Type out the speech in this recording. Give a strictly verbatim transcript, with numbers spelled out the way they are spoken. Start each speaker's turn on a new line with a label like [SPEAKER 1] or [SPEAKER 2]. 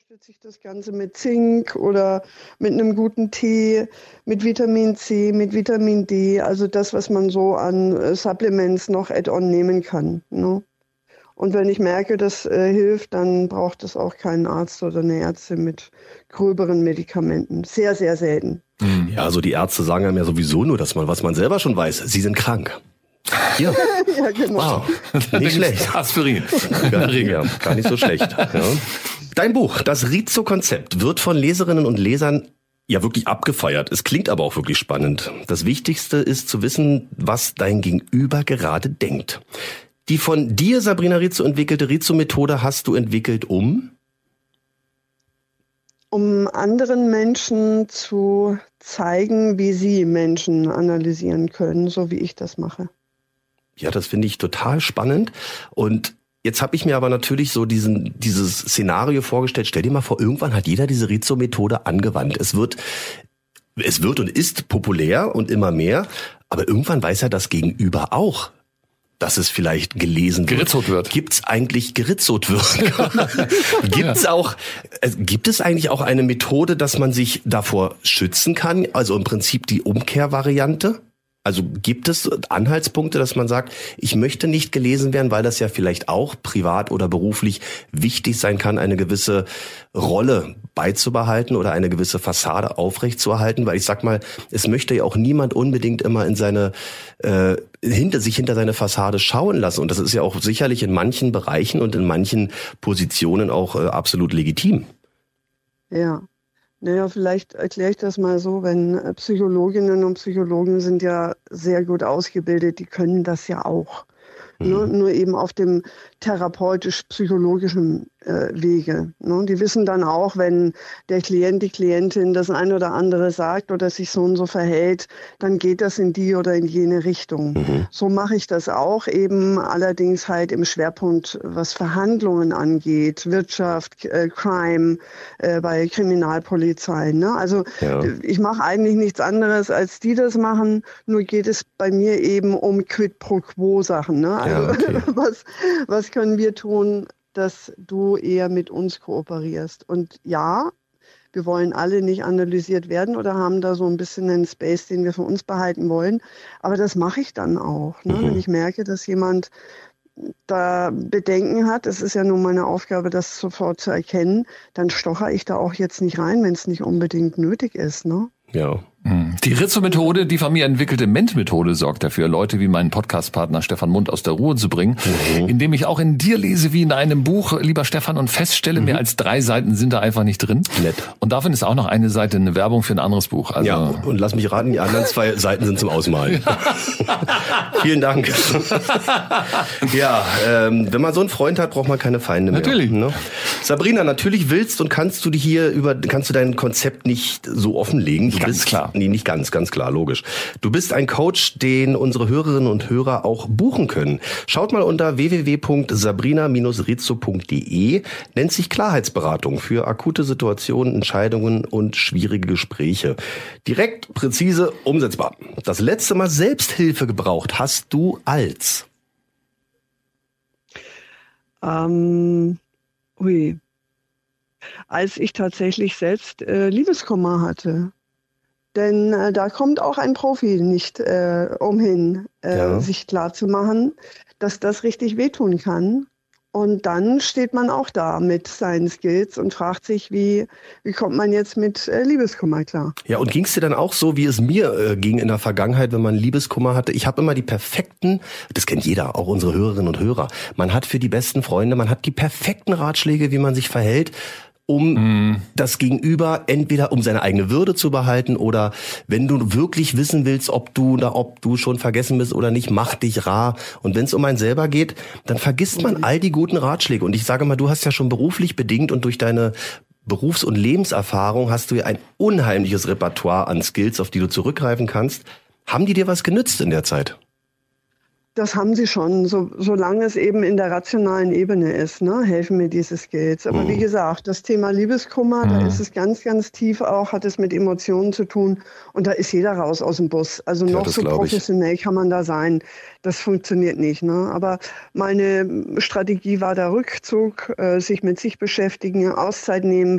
[SPEAKER 1] unterstütze ich das Ganze mit Zink oder mit einem guten Tee, mit Vitamin C, mit Vitamin D, also das, was man so an äh, Supplements noch add-on nehmen kann. Ne? Und wenn ich merke, das äh, hilft, dann braucht es auch keinen Arzt oder eine Ärztin mit gröberen Medikamenten. Sehr, sehr selten.
[SPEAKER 2] Ja, also die Ärzte sagen einem ja sowieso nur, dass man, was man selber schon weiß, sie sind krank. Hier.
[SPEAKER 1] Ja, genau.
[SPEAKER 2] Wow, nicht schlecht.
[SPEAKER 3] Aspirin.
[SPEAKER 2] Ja, ja, gar nicht so schlecht. Ja. Dein Buch, das Rizo-Konzept, wird von Leserinnen und Lesern ja wirklich abgefeiert. Es klingt aber auch wirklich spannend. Das Wichtigste ist zu wissen, was dein Gegenüber gerade denkt. Die von dir, Sabrina Rizo, entwickelte Rizo-Methode hast du entwickelt, um?
[SPEAKER 1] Um anderen Menschen zu zeigen, wie sie Menschen analysieren können, so wie ich das mache.
[SPEAKER 2] Ja, das finde ich total spannend. Und jetzt habe ich mir aber natürlich so diesen dieses Szenario vorgestellt. Stell dir mal vor, irgendwann hat jeder diese Rizo-Methode angewandt. Es wird, es wird und ist populär und immer mehr. Aber irgendwann weiß ja das Gegenüber auch, dass es vielleicht gelesen wird.
[SPEAKER 3] Geritzot wird.
[SPEAKER 2] Gibt's eigentlich geritzot wird? Gibt's auch, äh, gibt es eigentlich auch eine Methode, dass man sich davor schützen kann? Also im Prinzip die Umkehrvariante? Also gibt es Anhaltspunkte, dass man sagt, ich möchte nicht gelesen werden, weil das ja vielleicht auch privat oder beruflich wichtig sein kann, eine gewisse Rolle beizubehalten oder eine gewisse Fassade aufrechtzuerhalten? Weil ich sag mal, es möchte ja auch niemand unbedingt immer in seine äh, hinter sich hinter seine Fassade schauen lassen. Und das ist ja auch sicherlich in manchen Bereichen und in manchen Positionen auch äh, absolut legitim.
[SPEAKER 1] Ja. Naja, vielleicht erkläre ich das mal so, wenn Psychologinnen und Psychologen sind ja sehr gut ausgebildet, die können das ja auch. Mhm. Nur, nur eben auf dem therapeutisch-psychologischen äh, Wege. Ne? Die wissen dann auch, wenn der Klient, die Klientin das ein oder andere sagt oder sich so und so verhält, dann geht das in die oder in jene Richtung. Mhm. So mache ich das auch, eben allerdings halt im Schwerpunkt, was Verhandlungen angeht, Wirtschaft, äh, Crime, äh, bei Kriminalpolizei. Ne? Also ja. Ich mache eigentlich nichts anderes, als die das machen, nur geht es bei mir eben um Quid pro quo Sachen. Ne? Also ja, okay. was, was können wir tun, dass du eher mit uns kooperierst? Und ja, wir wollen alle nicht analysiert werden oder haben da so ein bisschen einen Space, den wir für uns behalten wollen. Aber das mache ich dann auch. Ne? Mhm. Wenn ich merke, dass jemand da Bedenken hat, es ist ja nun meine Aufgabe, das sofort zu erkennen, dann stocher ich da auch jetzt nicht rein, wenn es nicht unbedingt nötig ist. Ne?
[SPEAKER 2] Ja.
[SPEAKER 3] Die Rizo-Methode, die von mir entwickelte Ment-Methode sorgt dafür, Leute wie meinen Podcast-Partner Stefan Mund aus der Ruhe zu bringen, mhm. indem ich auch in dir lese wie in einem Buch, lieber Stefan, und feststelle, mhm. mehr als drei Seiten sind da einfach nicht drin.
[SPEAKER 2] Nett.
[SPEAKER 3] Und davon ist auch noch eine Seite eine Werbung für ein anderes Buch. Also
[SPEAKER 2] ja, und lass mich raten, die anderen zwei Seiten sind zum Ausmalen. Ja. Vielen Dank. Ja, ähm, wenn man so einen Freund hat, braucht man keine Feinde mehr.
[SPEAKER 3] Natürlich.
[SPEAKER 2] Ne? Sabrina, natürlich willst und kannst du die hier über, kannst du dein Konzept nicht so offenlegen. Du
[SPEAKER 3] ganz
[SPEAKER 2] bist,
[SPEAKER 3] klar.
[SPEAKER 2] Nee, nicht ganz, ganz klar, logisch. Du bist ein Coach, den unsere Hörerinnen und Hörer auch buchen können. Schaut mal unter w w w punkt sabrina Bindestrich rizo punkt d e. Nennt sich Klarheitsberatung für akute Situationen, Entscheidungen und schwierige Gespräche. Direkt, präzise, umsetzbar. Das letzte Mal Selbsthilfe gebraucht hast du als?
[SPEAKER 1] Ähm, ui. Als ich tatsächlich selbst äh, Liebeskummer hatte. Denn äh, da kommt auch ein Profi nicht äh, umhin, äh, ja. sich klarzumachen, dass das richtig wehtun kann. Und dann steht man auch da mit seinen Skills und fragt sich, wie, wie kommt man jetzt mit äh, Liebeskummer klar?
[SPEAKER 2] Ja, und ging es dir dann auch so, wie es mir äh, ging in der Vergangenheit, wenn man Liebeskummer hatte? Ich habe immer die perfekten, das kennt jeder, auch unsere Hörerinnen und Hörer, man hat für die besten Freunde, man hat die perfekten Ratschläge, wie man sich verhält, um mm. das Gegenüber entweder um seine eigene Würde zu behalten oder wenn du wirklich wissen willst, ob du da, ob du schon vergessen bist oder nicht, mach dich rar. Und wenn es um einen selber geht, dann vergisst man all die guten Ratschläge. Und ich sage mal, du hast ja schon beruflich bedingt und durch deine Berufs- und Lebenserfahrung hast du ja ein unheimliches Repertoire an Skills, auf die du zurückgreifen kannst. Haben die dir was genützt in der Zeit?
[SPEAKER 1] Das haben sie schon, so, solange es eben in der rationalen Ebene ist, ne, helfen mir diese Skills. Aber mhm. wie gesagt, das Thema Liebeskummer, mhm. da ist es ganz, ganz tief auch, hat es mit Emotionen zu tun und da ist jeder raus aus dem Bus. Also ja, noch so professionell ich. kann man da sein, das funktioniert nicht. Ne? Aber meine Strategie war der Rückzug, äh, sich mit sich beschäftigen, Auszeit nehmen